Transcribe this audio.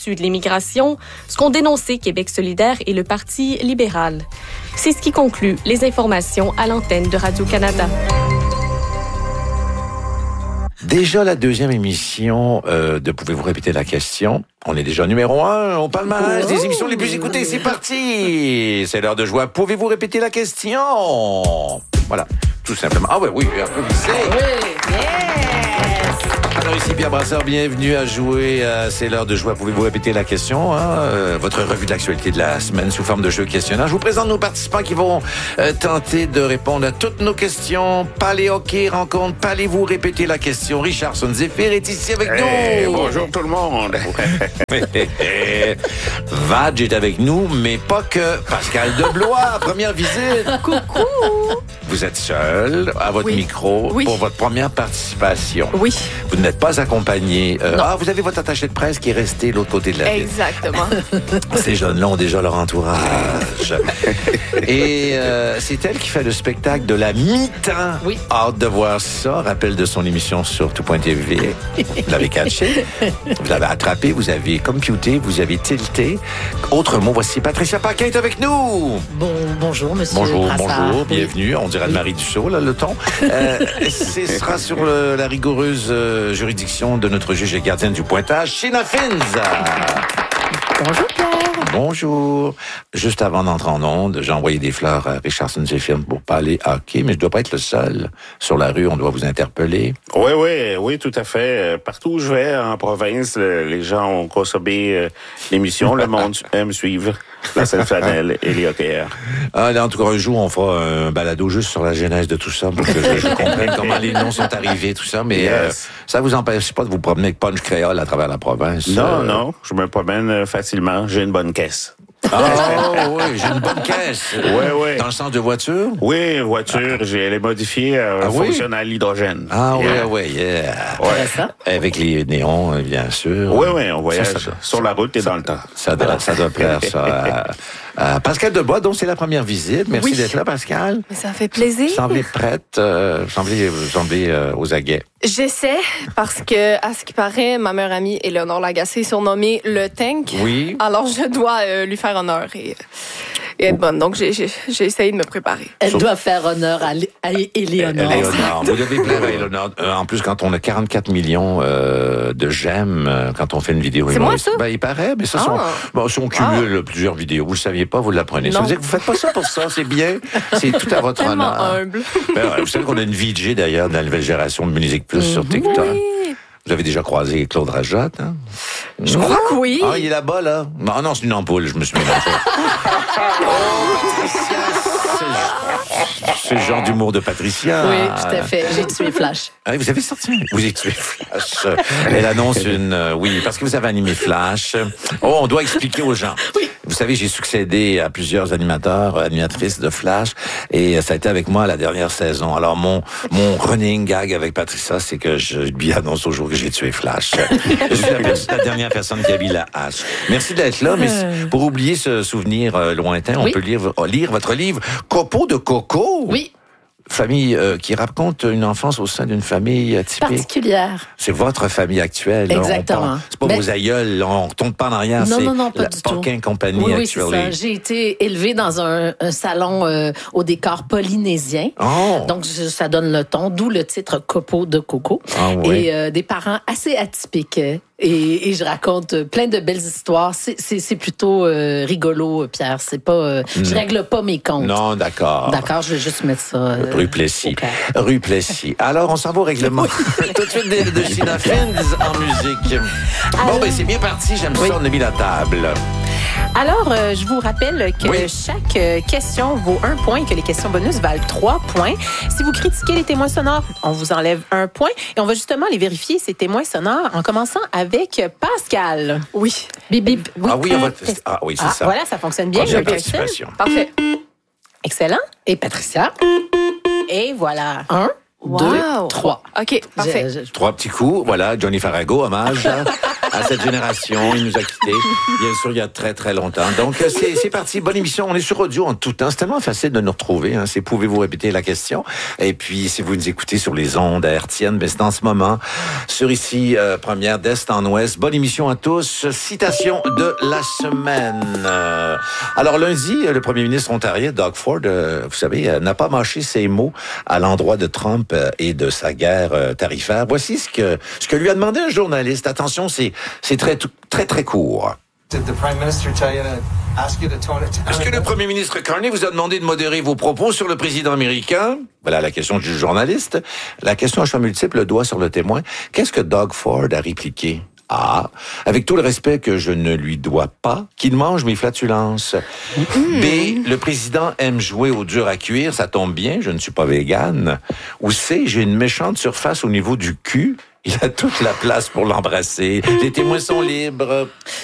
issus de l'immigration, ce qu'ont dénoncé Québec solidaire et le Parti libéral. C'est ce qui conclut les informations à l'antenne de Radio-Canada. Déjà la deuxième émission de Pouvez-vous répéter la question? On est déjà numéro 1 au palmarès des émissions les plus écoutées. C'est parti! C'est l'heure de jouer. Pouvez-vous répéter la question? Voilà, tout simplement. Ah oui, applaudissez! Oui, yes! Alors ici Pierre Brassard, bienvenue à jouer. C'est l'heure de jouer. Pouvez-vous répéter la question? Votre revue de l'actualité de la semaine sous forme de jeu questionnaire. Je vous présente nos participants qui vont tenter de répondre à toutes nos questions. Palais hockey rencontre. Palais-vous répéter la question? Richardson Zephyr est ici avec nous. Bonjour tout le monde. Vadj est avec nous, mais pas que. Pascal Deblois, première visite. Coucou! Vous êtes seul à votre micro pour votre première participation. Oui. Vous n'êtes pas accompagné. Vous avez votre attaché de presse qui est resté de l'autre côté de la ville. Exactement. Ces jeunes-là ont déjà leur entourage. Et c'est elle qui fait le spectacle de la mi-temps. Oui. Hâte de voir ça. Rappel de son émission sur tout.tv. Vous l'avez catché. Vous l'avez attrapé. Vous avez computé. Vous avez tilté. Autre mot, voici Patricia Paquin est avec nous. Bonjour, monsieur Bonjour, Brassard. bienvenue. On dirait Anne-Marie Dussault, là, le ton. Ce sera sur la rigoureuse juridiction de notre juge et gardienne du pointage, Sheena Fins. Bonjour, Pierre. Bonjour. Juste avant d'entrer en onde, j'ai envoyé des fleurs à Richardson Zephyr pour parler hockey, mais je ne dois pas être le seul. Sur la rue, on doit vous interpeller. Oui, tout à fait. Partout où je vais, en province, les gens ont consommé l'émission. Le monde aime suivre la Sainte-Flanelle et les hockeyeurs. Là, en tout cas, un jour, on fera un balado juste sur la genèse de tout ça, pour que je comprenne comment les noms sont arrivés, tout ça. Mais ça vous empêche pas de vous promener avec punch créole à travers la province? Non, je me promène facilement. J'ai une bonne caisse. Oui, j'ai une bonne caisse. Oui. Dans le sens de voiture? Oui, voiture, elle est modifiée, fonctionne à l'hydrogène. Yeah. Avec les néons, bien sûr. Oui, on voyage sur la route et dans le temps. Ça doit plaire, ça. Pascal Deblois, donc c'est la première visite. Merci d'être là, Pascal. Mais ça fait plaisir. Vous semblez prête, vous semblez aux aguets. J'essaie parce que, à ce qui paraît, ma meilleure amie Éléonore Lagacé est surnommée le Tank. Oui. Alors, je dois lui faire honneur et être bonne. Donc, j'ai essayé de me préparer. Elle doit faire honneur à Éléonore. Vous devez plaire à Éléonore. En plus, quand on a 44 millions de j'aime, quand on fait une vidéo. C'est moi, ça? Il paraît, mais ça, si on cumule plusieurs vidéos, vous ne le saviez pas, vous l'apprenez. Ça veut dire que vous ne faites pas ça pour ça, c'est bien. C'est tout à votre honneur. Humble. Vous savez qu'on a une VJ, d'ailleurs, dans la nouvelle génération de Musique Plus sur TikTok. Oui. Vous avez déjà croisé Claude Rajotte, hein? Je crois que oui. Il est là-bas, là. Non, c'est une ampoule, je me suis mélangé. Patricia, c'est le genre d'humour de Patricia. Oui, tout à fait. J'ai tué Flash. Vous avez sorti? Vous avez tué Flash. Elle annonce oui, parce que vous avez animé Flash. On doit expliquer aux gens. Oui. Vous savez, j'ai succédé à plusieurs animatrices de Flash, et ça a été avec moi à la dernière saison. Alors, mon running gag avec Patricia, c'est que je lui annonce aujourd'hui que j'ai tué Flash. Je suis la dernière personne qui a mis la hache. Merci d'être là, mais pour oublier ce souvenir lointain, on peut lire votre livre « Copeaux de coco ». Oui. Famille qui raconte une enfance au sein d'une famille atypique. Particulière. C'est votre famille actuelle. Exactement. C'est pas vos aïeuls. On ne retourne pas en arrière. Non, pas du tout. Paquin Compagnie Oui, c'est ça. J'ai été élevée dans un salon au décor polynésien. Donc, ça donne le ton, d'où le titre Copeaux de coco. Et des parents assez atypiques. Et je raconte plein de belles histoires. C'est plutôt rigolo, Pierre. C'est pas, je règle pas mes comptes. Non, d'accord. D'accord, je vais juste mettre ça. Rue Plessis. Rue Plessis. Alors, on s'en va au règlement. Tout de suite de Sheena Fins en musique. C'est bien parti. J'aime ça. On a mis la table. Alors, je vous rappelle que chaque question vaut 1 point et que les questions bonus valent 3 points. Si vous critiquez les témoins sonores, on vous enlève 1 point. Et on va justement les vérifier, ces témoins sonores, en commençant avec Pascal. Oui. Bip, bip. Oui, c'est ça. Voilà, ça fonctionne bien. Participation. Parfait. Excellent. Et Patricia. Et voilà. 1. 2, 3. OK, parfait. 3 petits coups. Voilà, Johnny Farago, hommage à cette génération. Il nous a quittés, bien sûr, il y a très, très longtemps. Donc, c'est parti. Bonne émission. On est sur audio en tout temps. C'est tellement facile de nous retrouver. Hein. Pouvez-vous répéter la question? Et puis, si vous nous écoutez sur les ondes hertziennes, c'est en ce moment, sur ici, première d'Est en Ouest. Bonne émission à tous. Citation de la semaine. Alors, lundi, le premier ministre ontarien, Doug Ford, vous savez, n'a pas mâché ses mots à l'endroit de Trump et de sa guerre tarifaire. Voici ce que lui a demandé un journaliste. Attention, c'est très court. Est-ce que le premier ministre Carney vous a demandé de modérer vos propos sur le président américain? Voilà la question du journaliste. La question à choix multiple, le doigt sur le témoin. Qu'est-ce que Doug Ford a répliqué? A. Avec tout le respect que je ne lui dois pas, qu'il mange mes flatulences. B. Le président aime jouer au dur à cuire, ça tombe bien, je ne suis pas végane. Ou C. J'ai une méchante surface au niveau du cul. Il a toute la place pour l'embrasser. Les témoins sont libres.